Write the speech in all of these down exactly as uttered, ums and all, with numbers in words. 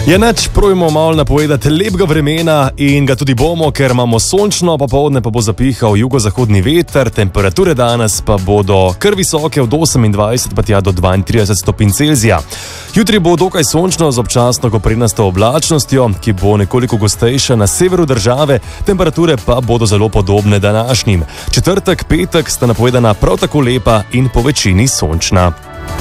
Je nač, projmo malo napovedati lepega vremena in ga tudi bomo, ker imamo sončno, popoldne pa bo zapihal jugozahodni veter, temperature danes pa bodo kar visoke od osemindvajset pa tja do dvaintrideset stopinj Celzija. Jutri bo dokaj sončno z občasno koprenasto oblačnostjo, ki bo nekoliko gostejša na severu države, temperature pa bodo zelo podobne današnjim. Četrtek, petek sta napovedana prav tako lepa in po večini sončna.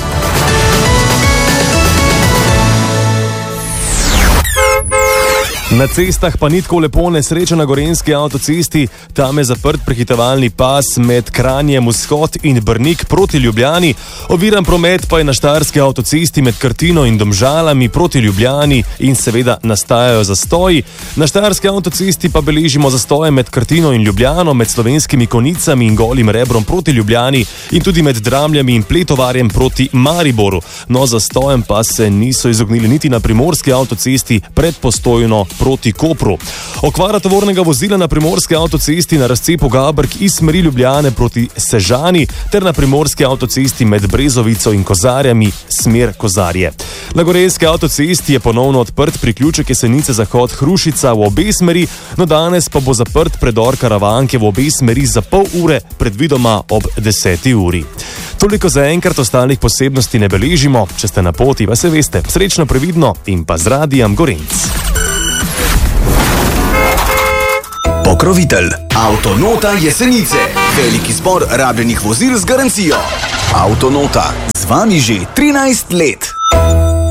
Na cestah pa ni tako lepo, nesreča na gorenjski avtocesti, tam je zaprt prehitevalni pas med Kranjem vzhod in Brnik proti Ljubljani, oviran promet pa je na štajerski avtocesti med Krtino in Domžalami proti Ljubljani in seveda nastajajo zastoji. Na štajerski avtocesti pa beležimo zastoje med Krtino in Ljubljano, med Slovenskimi Konicami in Golim Rebrom proti Ljubljani in tudi med Dramljami in Pletovarjem proti Mariboru. No, zastojem pa se niso izognili niti na primorski avtocesti pred Postojno proti Kopru. Okvara tovornega vozila na primorski avtocesti na razcepu Gabrk iz smeri Ljubljane proti Sežani ter na primorski avtocesti med Brezovico in Kozarjami smer Kozarje. Na gorenjski avtocesti je ponovno odprt priključek Jesenice zahod Hrušica v obe smeri, no danes pa bo zaprt predor Karavanke v obe smeri za pol ure, predvidoma ob deseti uri. Toliko za enkrat, ostalih posebnosti ne beležimo, če ste na poti, pa se veste, srečno, previdno in pa z Radijem Gorenc. Pokrovitelj Avtonota Jesenice. Veliki zbor rabljenih vozil z garancijo. Avtonota z vami že trinajst let.